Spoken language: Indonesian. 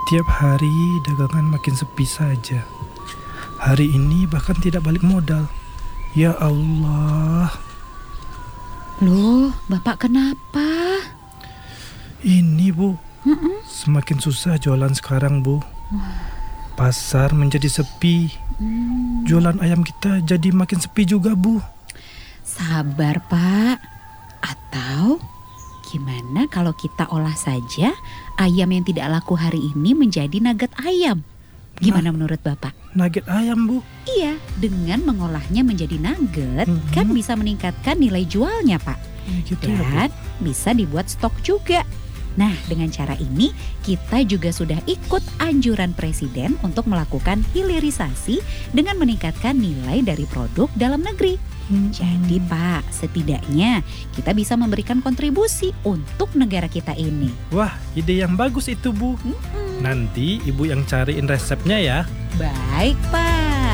Tiap hari dagangan makin sepi saja. Hari ini bahkan tidak balik modal. Ya Allah. Loh, Bapak kenapa? Ini Bu, semakin susah jualan sekarang Bu. Pasar menjadi sepi. Jualan ayam kita jadi makin sepi juga Bu. Sabar, Pak. Atau gimana kalau kita olah saja ayam yang tidak laku hari ini menjadi nugget ayam? Gimana menurut Bapak? Nugget ayam Bu. Iya, dengan mengolahnya menjadi nugget kan bisa meningkatkan nilai jualnya, Pak. Gitu ya Bu. Dan bisa dibuat stok juga. Nah, dengan cara ini kita juga sudah ikut anjuran Presiden untuk melakukan hilirisasi dengan meningkatkan nilai dari produk dalam negeri. Jadi Pak, setidaknya kita bisa memberikan kontribusi untuk negara kita ini. Wah, ide yang bagus itu Bu. Nanti Ibu yang cariin resepnya ya. Baik Pak.